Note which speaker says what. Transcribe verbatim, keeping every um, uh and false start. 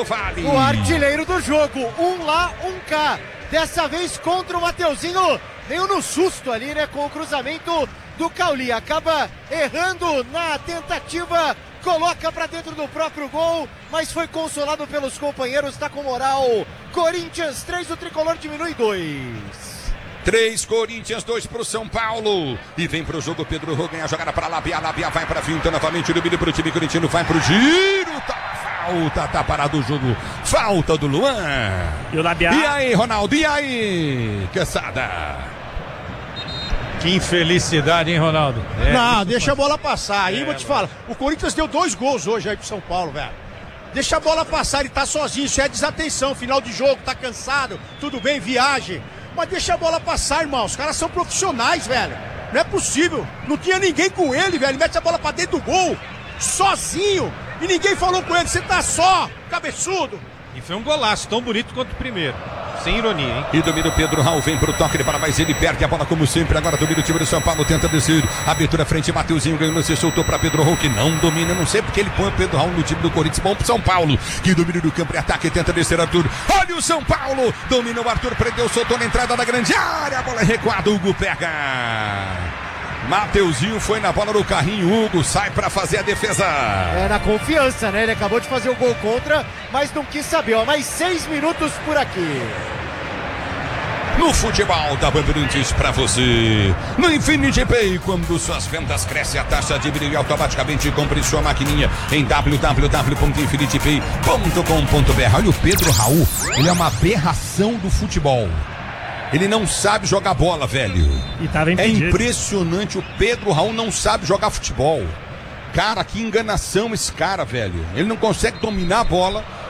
Speaker 1: do Vale.
Speaker 2: O artilheiro do jogo, um lá, um cá. Dessa vez contra o Mateuzinho, meio no susto ali, né, com o cruzamento do Cauli. Acaba errando na tentativa, coloca pra dentro do próprio gol, mas foi consolado pelos companheiros, tá com moral. Corinthians três, o Tricolor diminui dois.
Speaker 1: três Corinthians, dois pro São Paulo. E vem pro jogo Pedro Rô, ganha a jogada pra Labia, Labia vai pra finta novamente, o domínio pro time corintiano, vai pro giro, tá falta, tá parado o jogo, falta do Luan.
Speaker 3: E o Labia.
Speaker 1: E aí, Ronaldo, e aí, Quesada?
Speaker 4: Que infelicidade, hein, Ronaldo?
Speaker 5: É, não, deixa a bola passar, aí é, vou te falar, o Corinthians deu dois gols hoje aí pro São Paulo, velho. Deixa a bola passar, ele tá sozinho, isso é desatenção, final de jogo, tá cansado, tudo bem, viagem. Mas deixa a bola passar, irmão. Os caras são profissionais, velho. Não é possível. Não tinha ninguém com ele, velho. Mete a bola pra dentro do gol. Sozinho. E ninguém falou com ele. Você tá só, cabeçudo.
Speaker 4: E foi um golaço tão bonito quanto o primeiro. Sem ironia, hein?
Speaker 1: E domina o Pedro Raul, vem pro toque, ele para mais, ele perde a bola como sempre. Agora domina o time do São Paulo, tenta descer. Abertura frente, Mateuzinho ganhou, se soltou para Pedro Raul, que não domina. Não sei porque ele põe o Pedro Raul no time do Corinthians. Bom pro São Paulo, que domina do campo e ataque, tenta descer Arthur. Olha o São Paulo, domina o Arthur, prendeu, soltou na entrada da grande área. A bola é recuada, Hugo pega. Mateuzinho foi na bola do carrinho, Hugo sai pra fazer a defesa.
Speaker 2: É na confiança, né? Ele acabou de fazer o gol contra, mas não quis saber, ó. Mais seis minutos por aqui.
Speaker 1: No futebol da Bandeirantes pra você. No Infinity Pay, quando suas vendas crescem, a taxa diminui automaticamente. Compre sua maquininha em w w w ponto infinity pay ponto com ponto b r. Olha o Pedro Raul, ele é uma aberração do futebol. Ele não sabe jogar bola, velho.
Speaker 3: E tava
Speaker 1: é
Speaker 3: impedido.
Speaker 1: impressionante, o Pedro Raul não sabe jogar futebol. Cara, que enganação esse cara, velho. Ele não consegue dominar a bola.